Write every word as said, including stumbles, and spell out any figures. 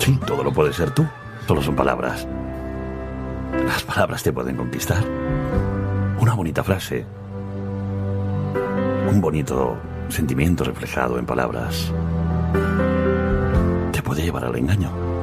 Sí, todo lo puede ser tú. Solo son palabras. Las palabras te pueden conquistar. Una bonita frase. Un bonito sentimiento reflejado en palabras. Te puede llevar al engaño.